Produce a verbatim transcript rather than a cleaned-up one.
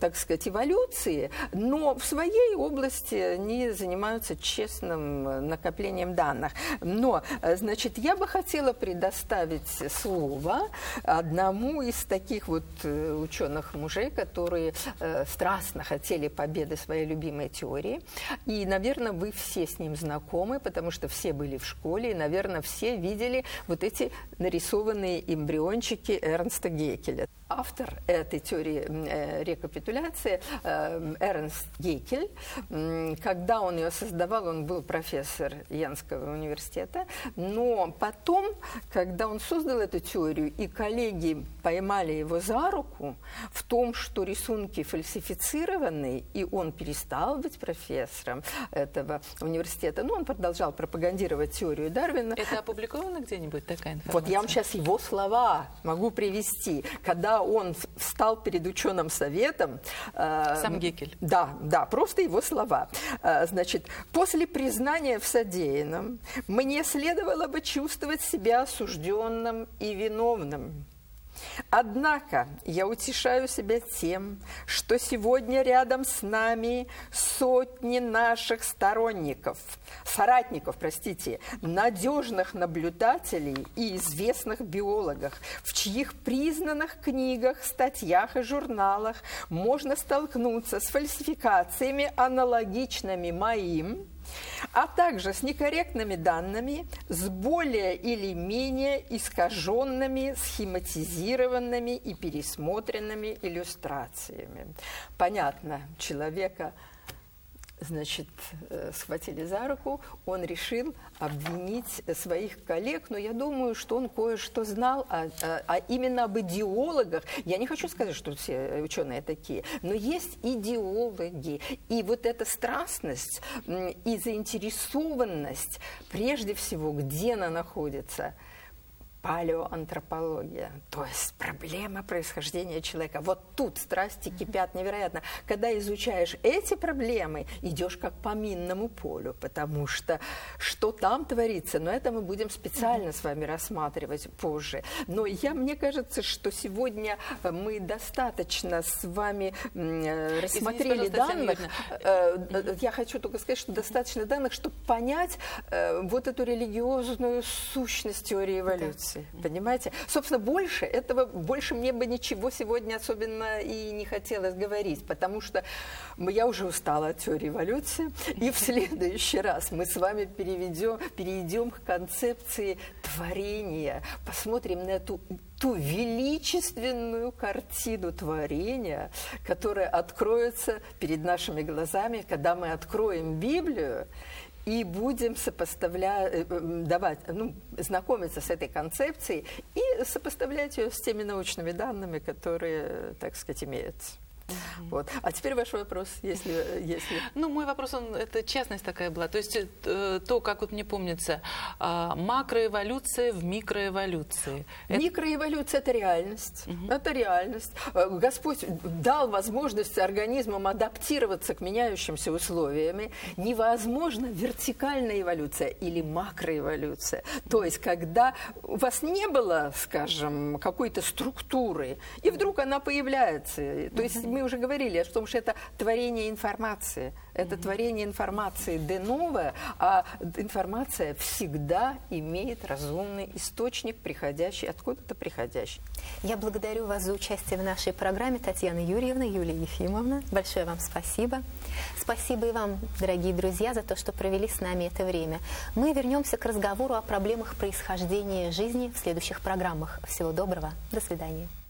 так сказать, эволюции, но в своей области они занимаются честным накоплением данных. Но, значит, я бы хотела предоставить слово одному из таких вот ученых-мужей, которые страстно хотели победы своей любимой теории. И, наверное, вы все с ним знакомы, потому что все были в школе, и, наверное, все видели вот эти нарисованные эмбриончики Эрнста Гейкеля. Автор этой теории э, рекапитуляции э, Эрнст Гейкель, э, когда он ее создавал, он был профессор Йенского университета, но потом, когда он создал эту теорию, и коллеги поймали его за руку в том, что рисунки фальсифицированы, и он перестал быть профессором этого университета, но он продолжал пропагандировать теорию Дарвина. Это опубликовано где-нибудь, такая информация? Вот я вам сейчас его слова могу привести. Когда он встал перед ученым советом... Сам Гейкель. Да, да, просто его слова. Значит, после признания в содеянном мне следовало бы чувствовать себя осужденным и виновным. Однако я утешаю себя тем, что сегодня рядом с нами сотни наших сторонников, соратников, простите, надежных наблюдателей и известных биологов, в чьих признанных книгах, статьях и журналах можно столкнуться с фальсификациями, аналогичными моим, а также с некорректными данными, с более или менее искаженными, схематизированными и пересмотренными иллюстрациями. Понятно, человека, значит, схватили за руку, он решил обвинить своих коллег, но я думаю, что он кое-что знал, а, а, а именно об идеологах. Я не хочу сказать, что все ученые такие, но есть идеологи. И вот эта страстность и заинтересованность, прежде всего, где она находится – палеоантропология, то есть проблема происхождения человека. Вот тут страсти кипят невероятно. Когда изучаешь эти проблемы, идешь как по минному полю, потому что что там творится, но это мы будем специально с вами рассматривать позже. Но я, мне кажется, что сегодня мы достаточно с вами рассмотрели данных. Я хочу только сказать, что достаточно данных, чтобы понять вот эту религиозную сущность теории эволюции. Понимаете? Собственно, больше этого, больше мне бы ничего сегодня особенно и не хотелось говорить, потому что я уже устала от теории эволюции, и в следующий раз мы с вами переведем, перейдем к концепции творения, посмотрим на эту ту величественную картину творения, которая откроется перед нашими глазами, когда мы откроем Библию, и будем сопоставлять, давать, ну, знакомиться с этой концепцией и сопоставлять ее с теми научными данными, которые, так сказать, имеются. Mm-hmm. Вот. А теперь ваш вопрос, если, если... Ну, мой вопрос, он, это частность такая была. То есть э, то, как вот мне помнится, э, макроэволюция в микроэволюции. Микроэволюция – это реальность. Mm-hmm. Это реальность. Господь дал возможность организмам адаптироваться к меняющимся условиям. Невозможно вертикальная эволюция или макроэволюция. Mm-hmm. То есть, когда у вас не было, скажем, какой-то структуры, и вдруг она появляется. Mm-hmm. То есть, мы уже говорили о том, что это творение информации. Это mm-hmm. творение информации де ново, а информация всегда имеет разумный источник, приходящий, откуда-то приходящий. Я благодарю вас за участие в нашей программе, Татьяна Юрьевна, Юлия Ефимовна. Большое вам спасибо. Спасибо и вам, дорогие друзья, за то, что провели с нами это время. Мы вернемся к разговору о проблемах происхождения жизни в следующих программах. Всего доброго. До свидания.